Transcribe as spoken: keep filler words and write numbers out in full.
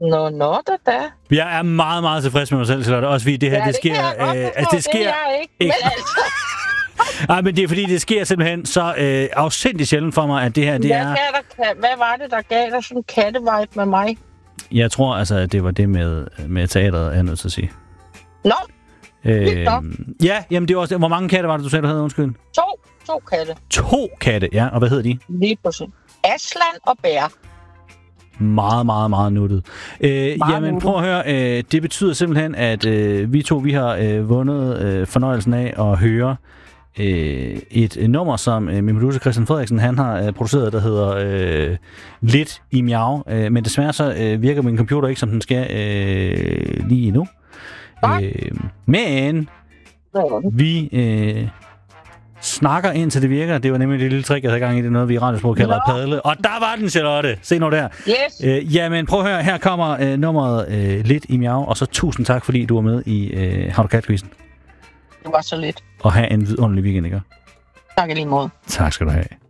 Nå, nå, da da. Jeg er meget, meget tilfreds med mig selv, Charlotte. Også fordi det her, Ja, det, det sker... kan jeg godt øh, forstå, altså, det sker det er jeg ikke. Men altså... Ej, men det er fordi, det sker simpelthen så øh, afsindigt sjældent for mig, at det her, det hvad, er... der, hvad var det, der gav dig sådan en kattevibe med mig? Jeg tror altså, at det var det med, med teateret, er jeg nødt til at sige. Nå, øh, ja, jamen det var også... Hvor mange katte var det, du sagde, du havde? Undskyld. to. To katte. To katte, ja. Og hvad hedder de? Lige præcis. Aslan og Bær. Meget, meget, meget nuttet. Øh, meget jamen, nuttet. prøv at høre. Øh, det betyder simpelthen, at øh, vi to, vi har øh, vundet øh, fornøjelsen af at høre øh, et øh, nummer, som øh, min producer Christian Frederiksen, han har øh, produceret, der hedder øh, Lidt i Miau. Øh, men desværre så øh, virker min computer ikke, som den skal øh, lige nu. Øh, men vi... Øh, snakker indtil det virker. Det var nemlig det lille trick, jeg havde gang i. Det er noget, vi i radiosprog kalder at padle. Og der var den, Charlotte. Se nu der. Yes. Øh, jamen, prøv at høre. Her kommer øh, nummeret øh, Lidt i Miau. Og så tusind tak, fordi du var med i øh, Har du kat-quizzen. Det var så lidt. Og have en vidunderlig weekend, ikke? Tak i lige måde. Tak skal du have.